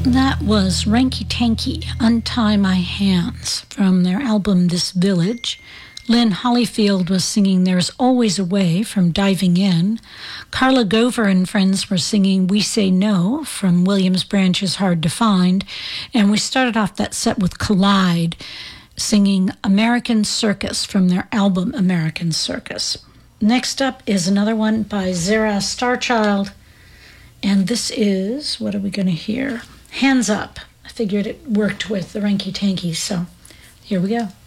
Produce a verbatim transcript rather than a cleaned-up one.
That was Ranky Tanky, Untie My Hands, from their album This Village. Lynn Hollyfield was singing There's Always a Way from Diving In. Carla Gover and friends were singing We Say No from Williams Branch's Hard to Find. And we started off that set with Collide singing American Circus from their album American Circus. Next up is another one by Zara Starchild. And this is, what are we going to hear? Hands Up. I figured it worked with the Ranky Tanky, so here we go.